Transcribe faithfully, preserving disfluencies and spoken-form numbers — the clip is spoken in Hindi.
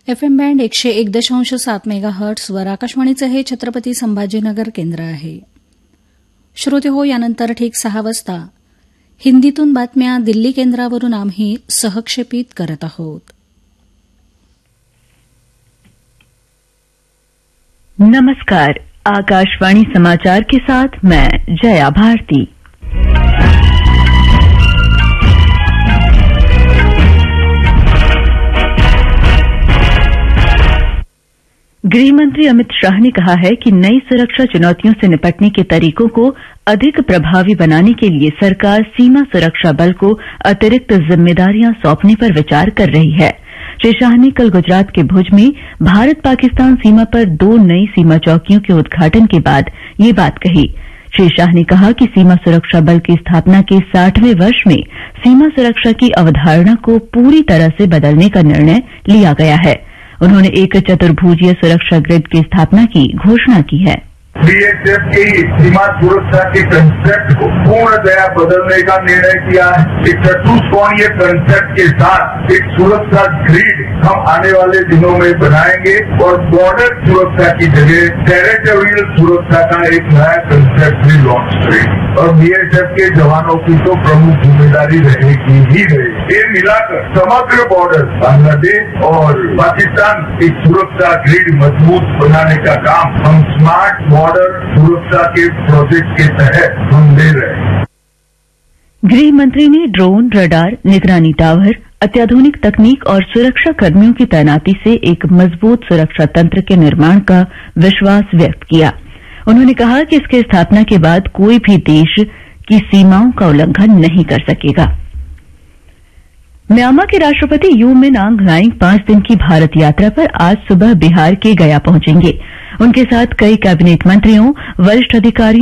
एफएम बँड एकशे एक दशांश सात मेगा हर्ट्सवर आकाशवाणीचे हे छत्रपती संभाजीनगर केंद्र आहे. श्रोते हो, यानंतर ठीक सहा वाजता हिंदीतून बातम्या दिल्ली केंद्रावरून आम्ही सहक्षेपित करत आहोत. नमस्कार, आकाशवाणी समाचार के साथ मैं जया भारती. गृहमंत्री अमित शाह ने कहा है कि नई सुरक्षा चुनौतियों से निपटने के तरीकों को अधिक प्रभावी बनाने के लिए सरकार सीमा सुरक्षा बल को अतिरिक्त जिम्मेदारियां सौंपने पर विचार कर रही है. श्री शाह ने कल गुजरात के भुज में भारत पाकिस्तान सीमा पर दो नई सीमा चौकियों के उद्घाटन के बाद ये बात कही. श्री शाह ने कहा कि सीमा सुरक्षा बल की स्थापना के साठवें वर्ष में सीमा सुरक्षा की अवधारणा को पूरी तरह से बदलने का निर्णय लिया गया है. उन्होंने एक चतुर्भुजीय सुरक्षा ग्रिड की स्थापना की घोषणा की है. बीएसएफ की सीमा सुरक्षा के कंसेप्ट को पूर्णतया बदलने का निर्णय किया है. एक चतुष्कोणीय कंसेप्ट के साथ एक सुरक्षा ग्रिड हम आने वाले दिनों में बनाएंगे और बॉर्डर सुरक्षा की जगह टेरिटोरियल सुरक्षा का एक नया कंसेप्ट भी लॉन्च करेंगे. और बीएसएफ के जवानों की तो प्रमुख जिम्मेदारी रहेगी ही रहेगी. ये मिलाकर समग्र बॉर्डर बांग्लादेश और पाकिस्तान की सुरक्षा ग्रिड मजबूत बनाने का काम हम स्मार्ट बॉर्डर सुरक्षा के प्रोजेक्ट के तहत हम ले रहे हैं. गृह मंत्री ने ड्रोन, रडार, निगरानी टावर, अत्याधुनिक तकनीक और सुरक्षा कर्मियों की तैनाती से एक मजबूत सुरक्षा तंत्र के निर्माण का विश्वास व्यक्त किया. उन्होंने कहा कि इसकी स्थापना के बाद कोई भी देश की सीमाओं का उल्लंघन नहीं कर सकेगा. म्यांमार के राष्ट्रपति यू मिन आंग ह्लाइंग पांच दिन की भारत यात्रा पर आज सुबह बिहार के गया पहुंचेंगे. उनके साथ कई कैबिनेट मंत्रियों, वरिष्ठ अधिकारियों